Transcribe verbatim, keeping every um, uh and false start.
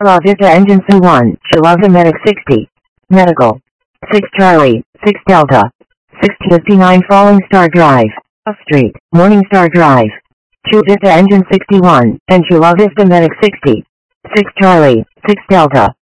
La Vista Engine C one, Chula Vista Medic sixty. Medical. six Charlie, six Delta. six fifty-nine Falling Star Drive. Off Street, Morning Star Drive. Chula Vista Engine sixty-one, and Chula Vista Medic sixty. six Charlie, six Delta.